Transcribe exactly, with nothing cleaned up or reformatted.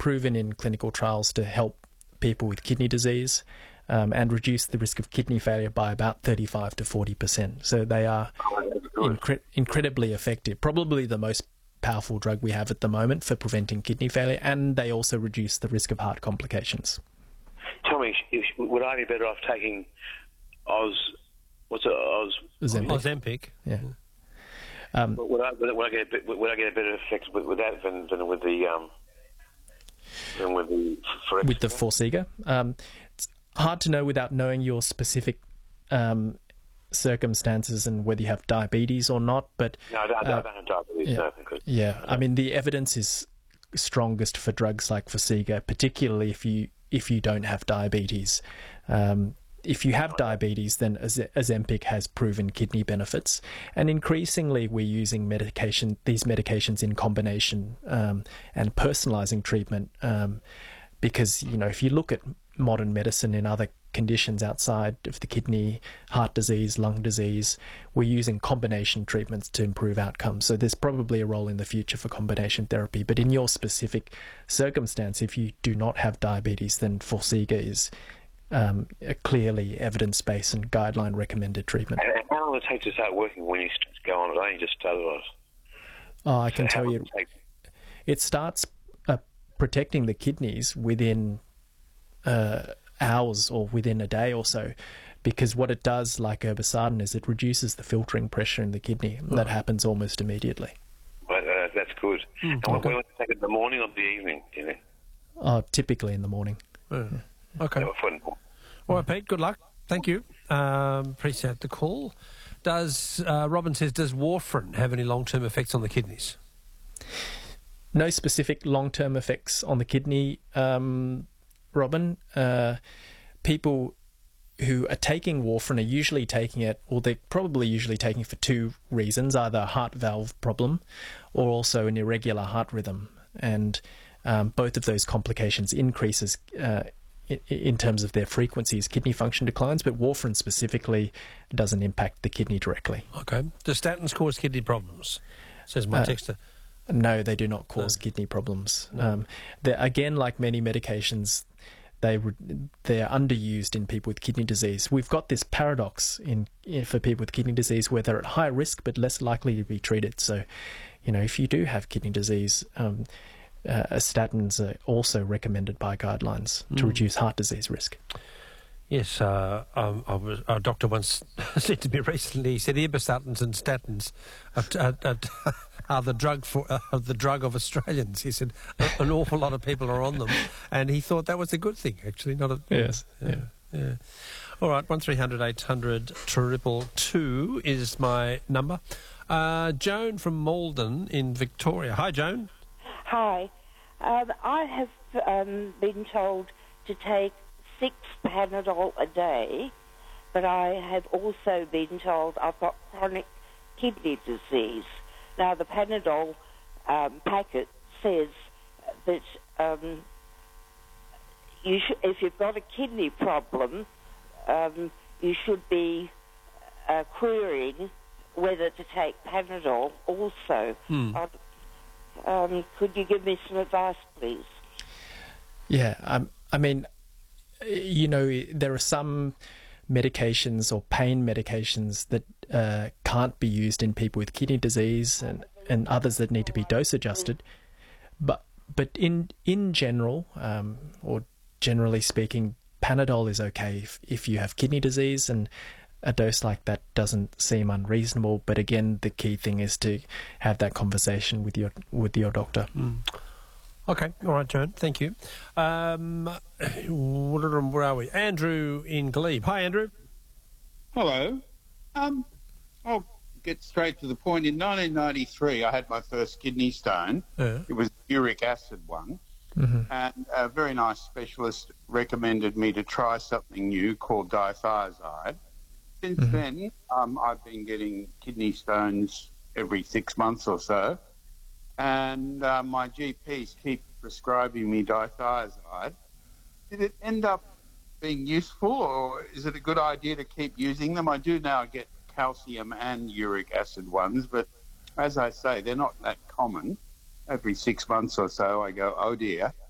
proven in clinical trials to help people with kidney disease um, and reduce the risk of kidney failure by about thirty-five to forty percent. So they are incre- incredibly effective, probably the most powerful drug we have at the moment for preventing kidney failure, and they also reduce the risk of heart complications. Tell me, if, would I be better off taking Oz, what's it, Oz? Ozempic. Ozempic. Yeah. Um, would, I, would I get a bit, would I get a better effect with, with that than, than with the um, than with the Forxiga? With the Forxiga? Um, it's hard to know without knowing your specific um, circumstances and whether you have diabetes or not. But no, I don't, uh, I don't have diabetes. Yeah, no, good. yeah. I mean, the evidence is strongest for drugs like Forxiga, particularly if you if you don't have diabetes. Um, if you have diabetes, then Ozempic has proven kidney benefits, and increasingly we're using medication, these medications in combination um, and personalising treatment, um, because you know if you look at modern medicine in other conditions outside of the kidney, heart disease, lung disease, we're using combination treatments to improve outcomes. So there's probably a role in the future for combination therapy. But in your specific circumstance, if you do not have diabetes, then Forxiga is um, a clearly evidence-based and guideline-recommended treatment. And how long will it take to start working when you go on it? I only just started on it. Oh, I can So how tell long you, will it take? it starts uh, protecting the kidneys within uh, hours or within a day or so, because what it does, like irbesartan, is it reduces the filtering pressure in the kidney. And that happens almost immediately. Well, uh, that's good. Mm, and okay. when will it take it in the morning or the evening? Do you know? Uh, typically in the morning. Yeah. Okay. No, for- All right, Pete, good luck. Thank you. Um, appreciate the call. Does uh, Robin says, does warfarin have any long-term effects on the kidneys? No specific long-term effects on the kidney, um, Robin. Uh, people who are taking warfarin are usually taking it, or they're probably usually taking it for two reasons, either a heart valve problem or also an irregular heart rhythm. And um, both of those complications increases uh, in, in terms of their frequency as kidney function declines, but warfarin specifically doesn't impact the kidney directly. Okay. Do statins cause kidney problems? Says my Uh, texter. No, they do not cause No. kidney problems. No. Um, they're- again, like many medications, they re- they're underused in people with kidney disease. We've got this paradox in, in for people with kidney disease where they're at high risk but less likely to be treated. So, you know, if you do have kidney disease, um, uh, statins are also recommended by guidelines to Mm. reduce heart disease risk. Yes, uh, um, I was, our doctor once said to me recently, he said irbesartans and statins are, are, are, are the drug for uh, the drug of Australians. He said an awful lot of people are on them, and he thought that was a good thing, actually. Not a Yes, yeah. yeah. yeah. All right, one three hundred eight hundred triple two is my number. Uh, Joan from Malden in Victoria. Hi, Joan. Hi. Um, I have um, been told to take six Panadol a day, but I have also been told I've got chronic kidney disease. Now, the Panadol um, packet says that um, you sh- if you've got a kidney problem, um, you should be uh, querying whether to take Panadol also. Hmm. I'd- Um, could you give me some advice, please? Yeah, um, I mean, you know, there are some medications or pain medications that uh, can't be used in people with kidney disease, and, and others that need to be dose adjusted. But but in in general, um, or generally speaking, Panadol is okay if, if you have kidney disease, and a dose like that doesn't seem unreasonable. But again, the key thing is to have that conversation with your with your doctor. Mm. Okay, all right, Joan, thank you. Um, where are we? Andrew in Glebe. Hi, Andrew. Hello. Um, I'll get straight to the point. In nineteen ninety-three, I had my first kidney stone. Yeah. It was a uric acid one. Mm-hmm. And a very nice specialist recommended me to try something new called dithiazide. Since Mm-hmm. then, um, I've been getting kidney stones every six months or so. And uh, my G Ps keep prescribing me dithiazide. Did it end up being useful, or is it a good idea to keep using them? I do now get calcium and uric acid ones, but as I say, they're not that common. Every six months or so, I go, oh dear.